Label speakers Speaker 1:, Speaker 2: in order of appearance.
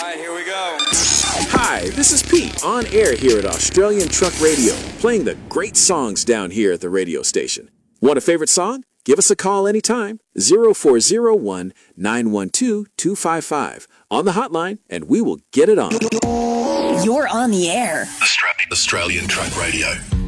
Speaker 1: Here we go.
Speaker 2: Hi, this is Pete, on air here at Australian Truck Radio, playing the great songs down here at the radio station. Want a favorite song? Give us a call anytime, 0401 912 255 on the hotline, and we will get it on.
Speaker 3: You're on the air.
Speaker 4: Australian Truck Radio.